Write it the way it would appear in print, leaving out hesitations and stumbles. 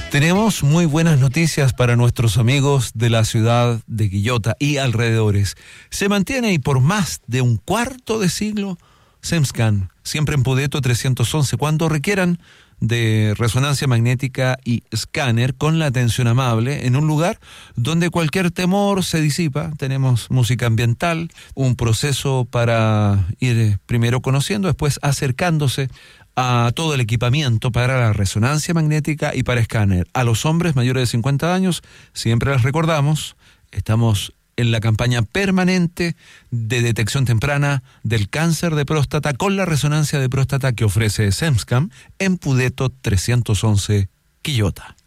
Tenemos muy buenas noticias para nuestros amigos de la ciudad de Quillota y alrededores. Se mantiene y por más de un cuarto de siglo SEMSCAN, siempre en Pudeto 311, cuando requieran de resonancia magnética y escáner con la atención amable en un lugar donde cualquier temor se disipa. Tenemos música ambiental, un proceso para ir primero conociendo, después acercándose a todo el equipamiento para la resonancia magnética y para escáner. A los hombres mayores de 50 años, siempre les recordamos, estamos en la campaña permanente de detección temprana del cáncer de próstata con la resonancia de próstata que ofrece SEMSCAN en Pudeto 311, Quillota.